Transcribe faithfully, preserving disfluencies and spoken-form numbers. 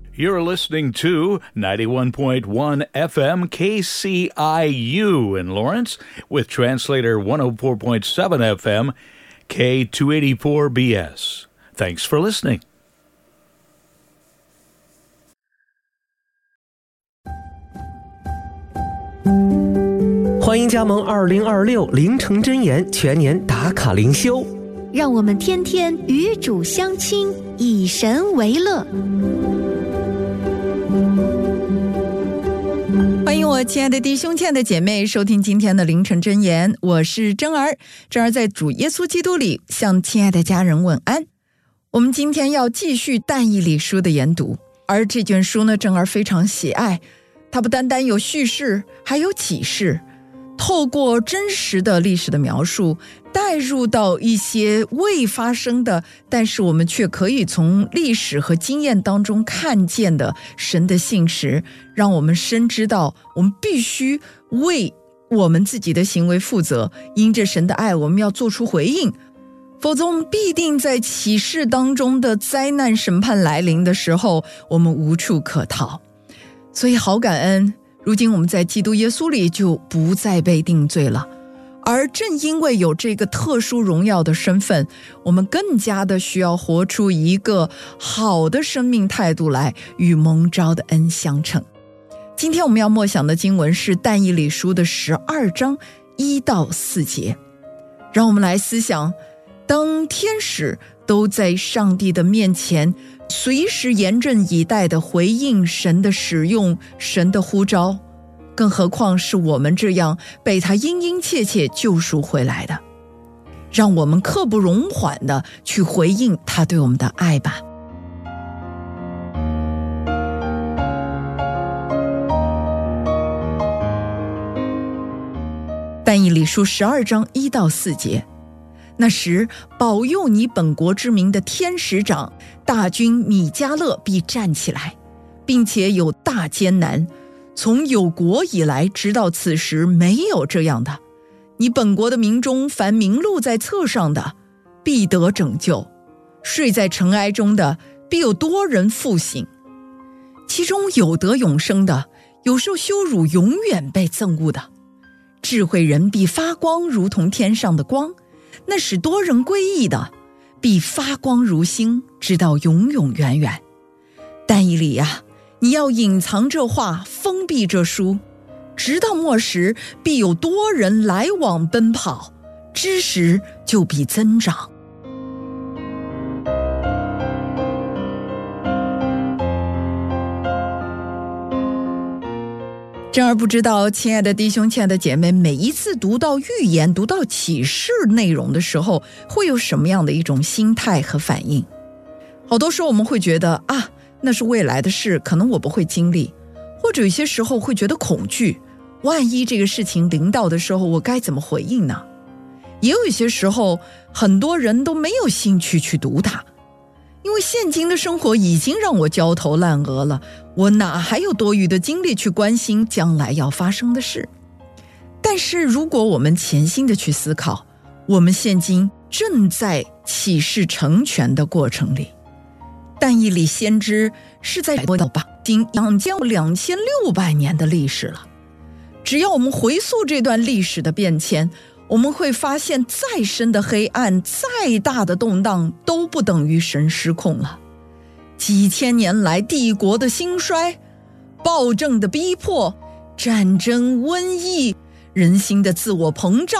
You're listening to ninety-one point one F M K C I U in Lawrence with translator one oh four point seven F M K two eighty-four B S. Thanks for listening. 欢迎加盟二零二六凌晨真言全年打卡灵修， 让我们天天与主相亲，以神为乐。 欢迎我亲爱的弟兄亲爱的姐妹收听今天的凌晨真言，我是珍儿。珍儿在主耶稣基督里向亲爱的家人问安。我们今天要继续但以理书的研读，而这卷书呢，珍儿非常喜爱，它不单单有叙事，还有启示，透过真实的历史的描述带入到一些未发生的，但是我们却可以从历史和经验当中看见的神的信实，让我们深知到我们必须为我们自己的行为负责，因着神的爱我们要做出回应，否则我们必定在启示当中的灾难审判来临的时候，我们无处可逃。所以好感恩，如今我们在基督耶稣里就不再被定罪了，而正因为有这个特殊荣耀的身份，我们更加的需要活出一个好的生命态度来，与蒙召的恩相称。今天我们要默想的经文是但以理书的十二章一到四节，让我们来思想，当天使都在上帝的面前随时严阵以待地回应神的使用，神的呼召，更何况是我们这样被他殷殷切切救赎回来的，让我们刻不容缓地去回应他对我们的爱吧。但以理书十二章一到四节，那时保佑你本国之名的天使长大军米迦勒必站起来，并且有大艰难，从有国以来直到此时没有这样的。你本国的民中凡名录在册上的必得拯救，睡在尘埃中的必有多人复醒，其中有得永生的，有受羞辱永远被憎恶的。智慧人必发光如同天上的光，那使多人归义的必发光如星，直到永永远远。但以理啊，你要隐藏这话，封闭这书，直到末时必有多人来往奔跑，知识就必增长。珍儿不知道亲爱的弟兄亲爱的姐妹，每一次读到预言读到启示内容的时候，会有什么样的一种心态和反应。好多时候我们会觉得啊，那是未来的事，可能我不会经历，或者有些时候会觉得恐惧，万一这个事情临到的时候我该怎么回应呢？也有一些时候很多人都没有兴趣去读它，因为现今的生活已经让我焦头烂额了，我哪还有多余的精力去关心将来要发生的事。但是如果我们潜心的去思考，我们现今正在启示成全的过程里。但以理先知是在播到吧，已经将近两千六百年的历史了。只要我们回溯这段历史的变迁，我们会发现再深的黑暗，再大的动荡，都不等于神失控了。几千年来帝国的兴衰，暴政的逼迫，战争、瘟疫，人心的自我膨胀，